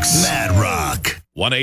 Rocks. Mad Rock.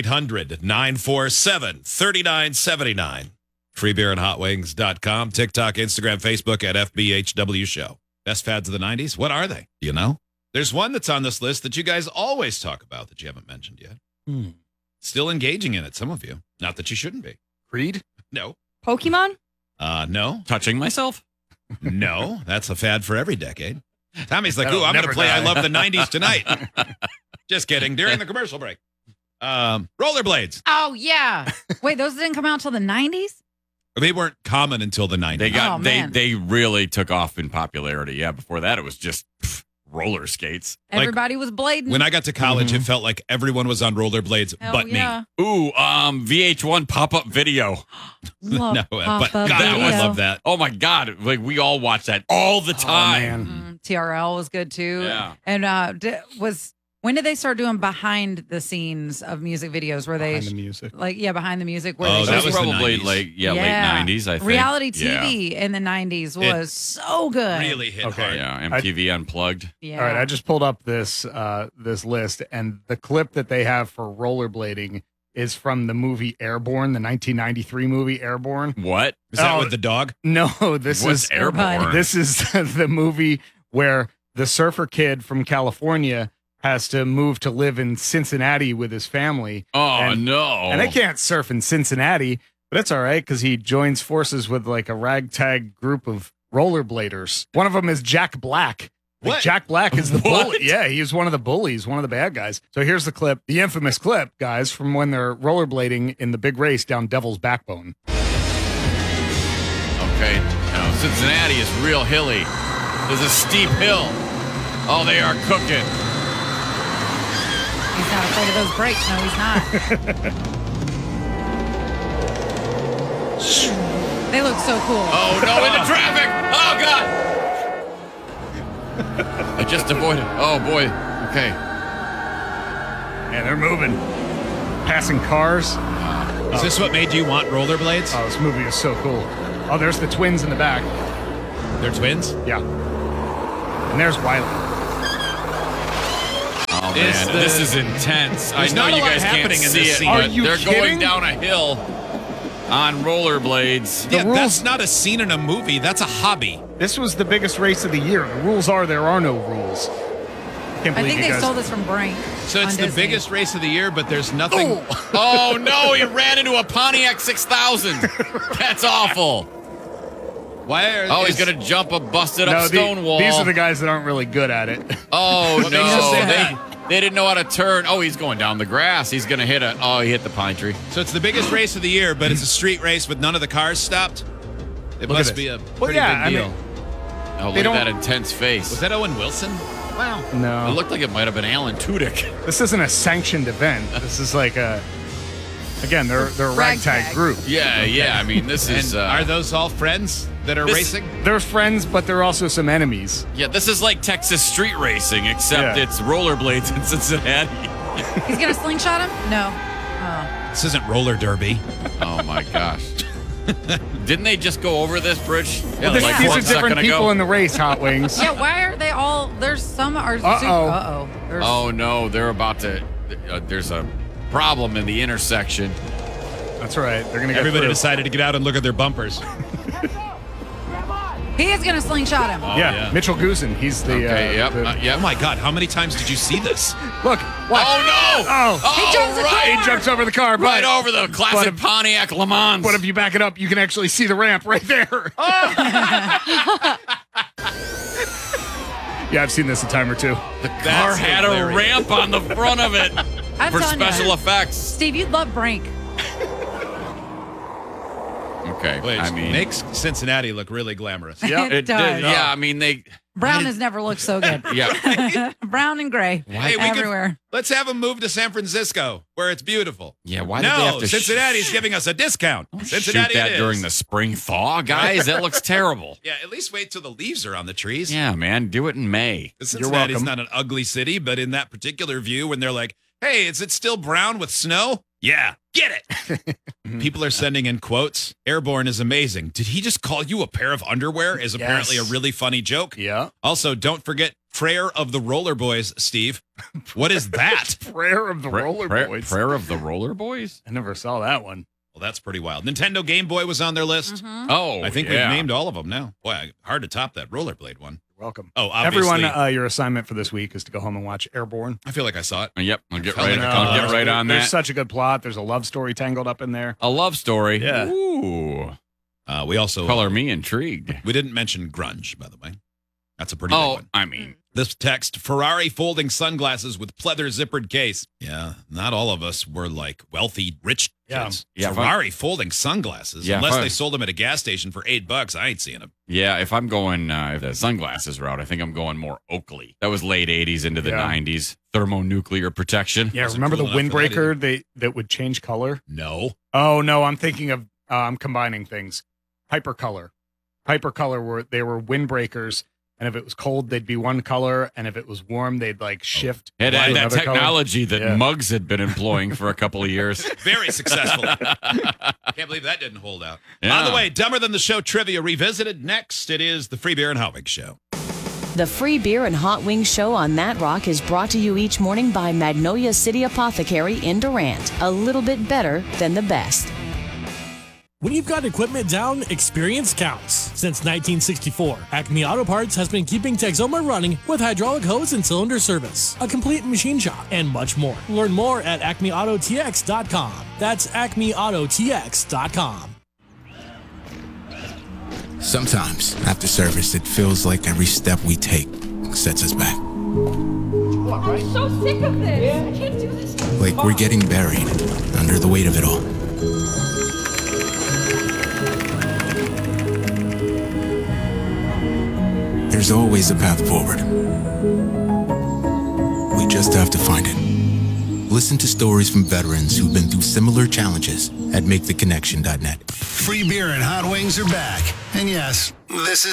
1-800-947-3979. Freebeerandhotwings.com. TikTok, Instagram, Facebook at FBHW Show. Best fads of the 90s? What are they? Do you know? There's one that's on this list that you guys always talk about that you haven't mentioned yet. Still engaging in it, some of you. Not that you shouldn't be. Creed? No. Pokemon? No. Touching myself? No. That's a fad for every decade. Tommy's like, That'll ooh, I'm going to never play die. I Love the 90s tonight. Just kidding. During the commercial break. Rollerblades. Oh, yeah. Wait, those didn't come out till the 90s? They weren't common until the 90s. They got Oh, man. they really took off in popularity. Yeah, before that it was just roller skates. Like, Everybody was blading. When I got to college, it felt like everyone was on rollerblades Hell but yeah. Ooh, VH1 pop-up video. Love me. No, but pop-up God, I video. love that. Oh my God. Like we all watch that all the time. man. TRL was good too. Yeah. And when did they start doing behind the scenes of music videos where Behind they the music. behind the music where Oh, they that That was was the probably 90s. late Yeah. 90s, I think. reality Yeah. TV in the 90s was so good. Really hit Okay. hard. Yeah, MTV Unplugged. Yeah. All right, I just pulled up this this list, and the clip that they have for rollerblading is from the movie Airborne, the 1993 movie Airborne. What? Is that Oh. with the dog? No, this What's is Airborne? this is the movie where the surfer kid from California has to move to live in Cincinnati with his family. Oh, and, no. And they can't surf in Cincinnati, but it's all right because he joins forces with like a ragtag group of rollerbladers. One of them is Jack Black. Like, What? Jack Black is the What? bully. Yeah, he was one of the bullies, one of the bad guys. So here's the clip, the infamous clip, guys, from when they're rollerblading in the big race down Devil's Backbone. Okay. No, Cincinnati is real hilly. There's a steep hill. Oh, they are cooking. He's not afraid of those brakes. No, he's not. They look so cool. Oh, no, into traffic. Oh, God. I just avoided. Oh, boy. Okay. Yeah, they're moving. Passing cars. Is this what made you want rollerblades? Oh, this movie is so cool. Oh, there's the twins in the back. They're twins? Yeah. And there's Wiley. Oh, Is man. the- This is intense. I There's know not a you lot guys can't happening in see this it, scene. Are but you they're kidding? going down a hill on rollerblades. Yeah, rules- that's not a scene in a movie. That's a hobby. This was the biggest race of the year. The rules are there are no rules. Can't I believe think you they guys. stole this from Brink. So it's on the Disney. biggest race of the year, but there's nothing. Oh, no. He ran into a Pontiac 6000. That's awful. Why are, Oh, he's is- going to jump a busted up No, stone wall. these are the guys that aren't really good at it. Oh, What makes you say no. that? They didn't know how to turn. Oh, he's going down the grass. He's going to hit he hit the pine tree. So it's the biggest race of the year, but it's a street race with none of the cars stopped. It Look at must this. be a Well, pretty yeah, big I deal. mean- Oh, They look at don't- that intense face. Was that Owen Wilson? Wow. It No, looked like it might have been Alan Tudyk. this isn't a sanctioned event. This is like a. Again, they're a ragtag Ragtag. group. Yeah. I mean, this And is. are those all friends that are this- racing? They're friends, but they're also some enemies. Yeah, this is like Texas street racing, except Yeah. it's rollerblades in Cincinnati. He's going to slingshot him? No. Oh. This isn't roller derby. Oh my gosh! Didn't they just go over this bridge? Yeah, These are one different second people ago. in the race, Hot Wings. Yeah, why are they all? There's some are. Uh-oh. Uh-oh. There's, Oh no, they're about to. There's a problem in the intersection. That's right. They're gonna get Everybody through. decided to get out and look at their bumpers. he is going to slingshot him. Yeah, Mitchell Goosen. He's the. Okay, yep, the- yep. Oh my God! How many times did you see this? Look. What? Oh no! Oh. Oh, He jumps the right, He jumps over the car. right but, over the classic but- Pontiac Le Mans. But if you back it up, you can actually see the ramp right there. Yeah, I've seen this a time or two. the car That's had a hilarious. ramp on the front of it I'm for telling special you. effects. Steve, you'd love Brink. Okay, Wait, I mean, makes Cincinnati look really glamorous. Yeah, It does. yeah, I mean they. Brown has never looked so good. Yeah, Brown and gray. Hey, everywhere. Let's have them move to San Francisco, where it's beautiful. yeah. Why did they have No, to Cincinnati's giving us a discount. Cincinnati shoot that it is. during the spring thaw, guys? That looks terrible. Yeah, at least wait till the leaves are on the trees. Yeah, man, do it in May. Cincinnati's welcome. not an ugly city, but in that particular view, when they're like, "Hey, is it still brown with snow?" Yeah, get it. People are sending in quotes. Airborne is amazing. Did he just call you a pair of underwear? Is apparently a really funny joke. Yeah. Also, don't forget Prayer of the Roller Boys, Steve. What is that? Prayer of the Roller Boys. Prayer of the Roller Boys? I never saw that one. Well, that's pretty wild. Nintendo Game Boy was on their list. Oh, I think we've named all of them now. Boy, hard to top that rollerblade one. You're welcome. Oh, obviously. Everyone, your assignment for this week is to go home and watch Airborne. I feel like I saw it. Yep, I'll get Felt right, like I'll get right on There's that. such a good plot. There's a love story tangled up in there. A love story. Yeah. Ooh. We also Color me intrigued. we didn't mention grunge, by the way. That's a pretty big one. I mean, This text, Ferrari folding sunglasses with pleather zippered case. Yeah, not all of us were like wealthy, rich kids. Yeah, Ferrari folding sunglasses. Yeah, Unless if I- they sold them at a gas station for $8, I ain't seeing them. yeah, if I'm going the sunglasses route, I think I'm going more Oakley. That was late 80s into the 90s. Thermonuclear protection. Yeah, Wasn't remember cool the enough for that windbreaker that would change color? No. Oh, no, I'm thinking of, I'm combining things. Hypercolor. Hypercolor they were windbreakers, and if it was cold, they'd be one color, and if it was warm, they'd like shift. It to had that another color. technology that Yeah. Muggs had been employing for a couple of years. Very successful. Can't believe that didn't hold out. Yeah. By the way, Dumber Than the Show trivia revisited. Next, it is the Free Beer and Hot Wings Show. The Free Beer and Hot Wings Show on That Rock is brought to you each morning by Magnolia City Apothecary in Durant. A little bit better than the best. When you've got equipment down, experience counts. Since 1964, Acme Auto Parts has been keeping Texoma running with hydraulic hose and cylinder service, a complete machine shop, and much more. Learn more at acmeautotx.com. That's acmeautotx.com. Sometimes, after service, it feels like every step we take sets us back. I'm so sick of this. I can't do this. Like we're getting buried under the weight of it all. There's always a path forward. We just have to find it. Listen to stories from veterans who've been through similar challenges at MakeTheConnection.net. Free beer and hot wings are back. And yes, this is